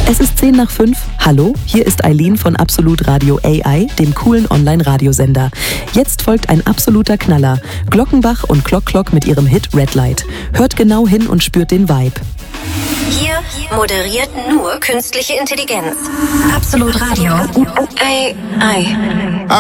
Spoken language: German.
Es ist 5:10. Hallo, hier ist Eileen von Absolut Radio AI, dem coolen Online-Radiosender. Jetzt folgt ein absoluter Knaller. Glockenbach und Clock Clock mit ihrem Hit Red Light. Hört genau hin und spürt den Vibe. Hier moderiert nur künstliche Intelligenz. Absolut Radio AI.